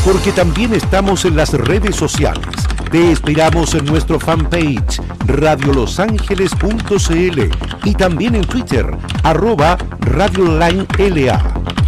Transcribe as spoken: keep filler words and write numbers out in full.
porque también estamos en las redes sociales. Te esperamos en nuestro fanpage radiolosangeles punto c l y también en Twitter, arroba Radio Online L A.